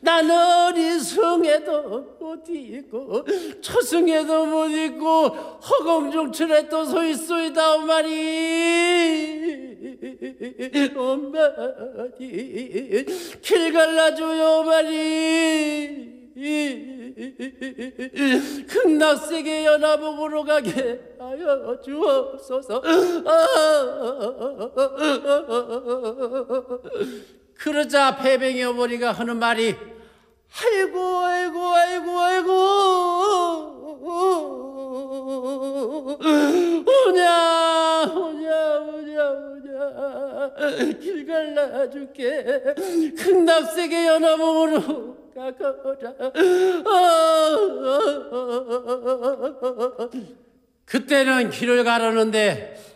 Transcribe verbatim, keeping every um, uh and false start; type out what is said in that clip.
난 어리승에도 못 있고 초승에도 못 있고 허공중철에 또 서 있소이다 오마리 오마리 길 갈라줘요 오마리 극락세계 연화봉으로 가게 하여 주옵소서. 그러자 배뱅이 어머니가 하는 말이 아이고 아이고 아이고 아이고 오냐 오냐 오냐 오냐 길 갈라줄게 극락세계 연화봉으로 가거라. 그때는 길을 가르는데